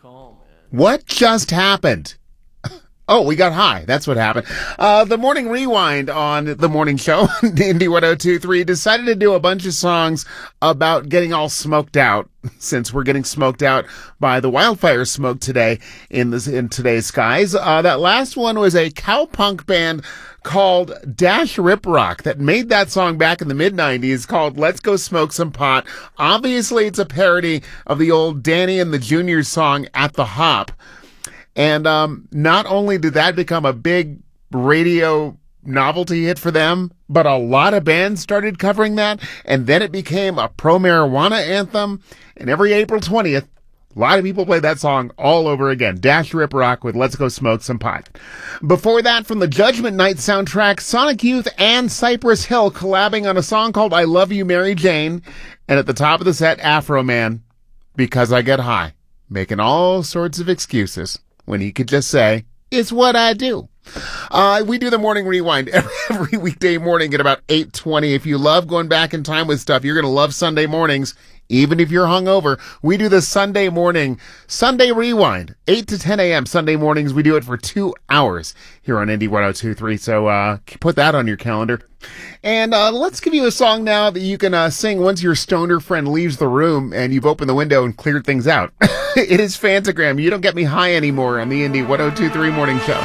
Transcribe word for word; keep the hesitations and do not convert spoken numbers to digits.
call, man. What just happened? Oh, we got high. That's what happened. Uh, the Morning Rewind on the morning show, Indy one oh two point three, decided to do a bunch of songs about getting all smoked out, since we're getting smoked out by the wildfire smoke today in this, in today's skies. Uh, that last one was a cowpunk band called Dash Rip Rock that made that song back in the mid nineties called Let's Go Smoke Some Pot. Obviously, it's a parody of the old Danny and the Juniors song At the Hop. And um, not only did that become a big radio novelty hit for them, but a lot of bands started covering that, and then it became a pro-marijuana anthem, and every April twentieth, a lot of people play that song all over again. Dash Rip Rock with Let's Go Smoke Some Pot. Before that, from the Judgment Night soundtrack, Sonic Youth and Cypress Hill collabing on a song called I Love You, Mary Jane, and at the top of the set, Afro Man, Because I Get High, making all sorts of excuses when he could just say, it's what I do. Uh, we do the Morning Rewind every, every weekday morning at about eight twenty. If you love going back in time with stuff, you're going to love Sunday mornings, even if you're hungover. We do the Sunday morning, Sunday Rewind, eight to ten a.m. Sunday mornings. We do it for two hours here on Indy one oh two point three. So uh, put that on your calendar. And uh, let's give you a song now that you can uh, sing once your stoner friend leaves the room and you've opened the window and cleared things out. It is Phantogram. You Don't Get Me High Anymore on the Indy one oh two point three Morning Show.